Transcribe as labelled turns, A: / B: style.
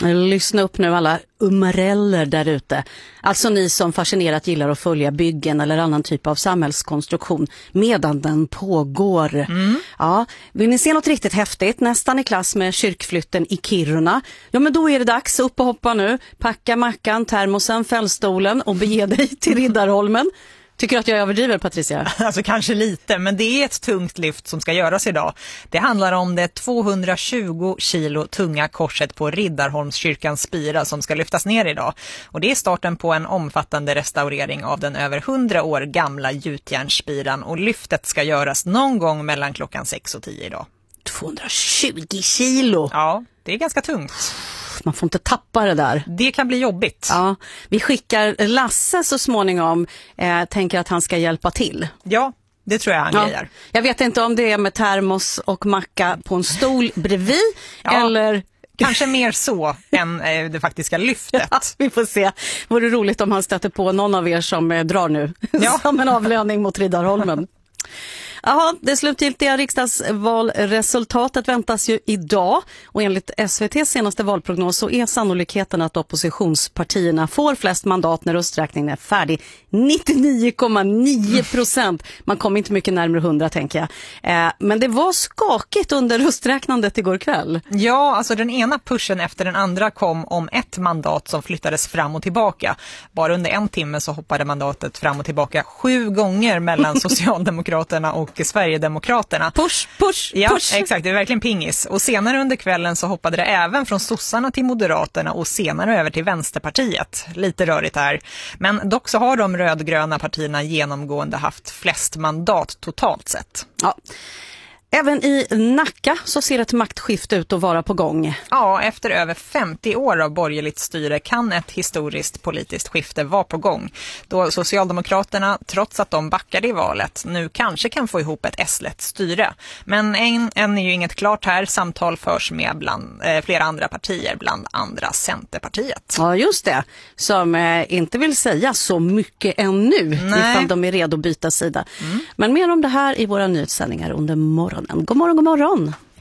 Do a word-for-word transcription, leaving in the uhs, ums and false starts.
A: Lyssna upp nu alla umreller där ute. Alltså ni som fascinerat gillar att följa byggen eller annan typ av samhällskonstruktion medan den pågår. Mm. Ja, vill ni se något riktigt häftigt, nästan i klass med kyrkflytten i Kiruna? Ja, men då är det dags, upp och hoppa nu. Packa mackan, termosen, fällstolen och bege dig till Riddarholmen. Tycker du att jag överdriver, Patricia?
B: Alltså kanske lite, men det är ett tungt lyft som ska göras idag. Det handlar om det tvåhundratjugo kilo tunga korset på Riddarholmskyrkans spira som ska lyftas ner idag. Och det är starten på en omfattande restaurering av den över hundra år gamla gjutjärnsspiran, och lyftet ska göras någon gång mellan klockan sex och tio idag.
A: tvåhundratjugo kilo!
B: Ja, det är ganska tungt.
A: Man får inte tappa det där.
B: Det kan bli jobbigt.
A: Ja, vi skickar Lasse så småningom. Eh, tänker att han ska hjälpa till.
B: Ja, det tror jag han
A: ja.
B: grejer.
A: Jag vet inte om det är med termos och macka på en stol bredvid. Ja. Eller...
B: Kanske mer så än eh, det faktiska lyftet.
A: Ja, vi får se. Vore roligt om han stöter på någon av er som eh, drar nu. Ja. Som en avlöning mot Riddarholmen. Jaha, det slutgiltiga riksdagsvalresultatet väntas ju idag, och enligt S V T:s senaste valprognos så är sannolikheten att oppositionspartierna får flest mandat när rösträkningen är färdig nittionio komma nio procent. Man kommer inte mycket närmare hundra, tänker jag. Eh, men det var skakigt under rösträknandet igår kväll.
B: Ja, alltså den ena pushen efter den andra kom om ett mandat som flyttades fram och tillbaka. Bara under en timme så hoppade mandatet fram och tillbaka sju gånger mellan Socialdemokraterna och Sverigedemokraterna.
A: Push, push,
B: ja,
A: push.
B: Exakt, det är verkligen pingis. Och senare under kvällen så hoppade det även från sossarna till Moderaterna och senare över till Vänsterpartiet. Lite rörigt här. Men dock så har de rödgröna partierna genomgående haft flest mandat totalt sett.
A: Ja. Även i Nacka så ser ett maktskifte ut att vara på gång.
B: Ja, efter över femtio år av borgerligt styre kan ett historiskt politiskt skifte vara på gång. Då Socialdemokraterna, trots att de backade i valet, nu kanske kan få ihop ett S-lett styre. Men än, än är ju inget klart här. Samtal förs med bland, eh, flera andra partier, bland andra Centerpartiet.
A: Ja, just det. Som eh, inte vill säga så mycket ännu. Nej. Ifall de är redo att byta sida. Mm. Men mer om det här i våra nyhetssändningar under morgonen. God morgon, god morgon!